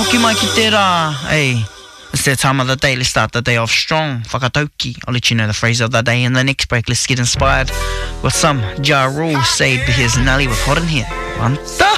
Hoki mai ki tērā, hey. It's that time of the day. Let's start the day off strong. Whakatauki. I'll let you know the phrase of the day in the next break. Let's get inspired with some Ja Rule. Saved. Here's Nelly with Hot in Here. Wanta.